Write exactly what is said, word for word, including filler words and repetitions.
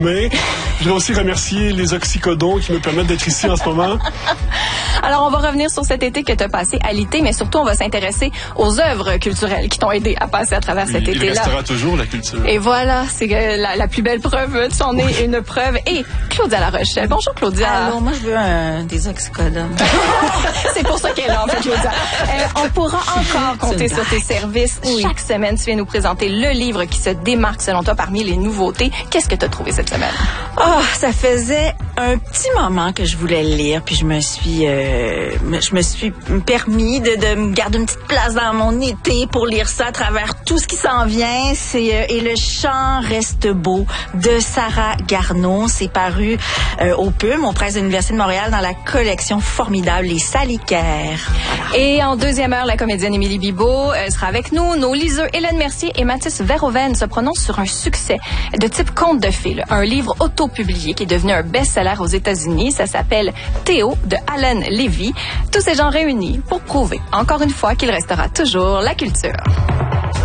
Mais je voudrais aussi remercier les oxycodons qui me permettent d'être ici en ce moment. Alors, on va revenir sur cet été que tu as passé à l'I T, mais surtout, on va s'intéresser aux œuvres culturelles qui t'ont aidé à passer à travers cet il, été-là. Il restera toujours la culture. Et voilà, c'est la, la plus belle preuve. Tu en es oui. une preuve. Et Claudia Larochelle. Bonjour, Claudia. Alors, moi, je veux un, des oxycodones. C'est pour ça qu'elle est là, en fait, Claudia. Euh, on pourra encore compter sur tes services. Oui. Chaque semaine, tu viens nous présenter le livre qui se démarque, selon toi, parmi les nouveautés. Qu'est-ce que tu as trouvé cette semaine? Oh, ça faisait un petit moment que je voulais le lire, puis je me suis... Euh, je me suis permis de, de me garder une petite place dans mon été pour lire ça à travers tout ce qui s'en vient. C'est euh, Et le chant reste beau de Sarah Garneau. C'est paru euh, au P U M, aux presses de l'Université de Montréal, dans la collection formidable Les Salicaires. Voilà. Et en deuxième heure, la comédienne Émilie Bibeau euh, sera avec nous. Nos liseux Hélène Mercier et Mathis Verhoeven se prononcent sur un succès de type conte de fées, là. Un livre auto-publié qui est devenu un best-seller aux États-Unis. Ça s'appelle Théo de Alan Levy. Tous ces gens réunis pour prouver, encore une fois, qu'il restera toujours la culture.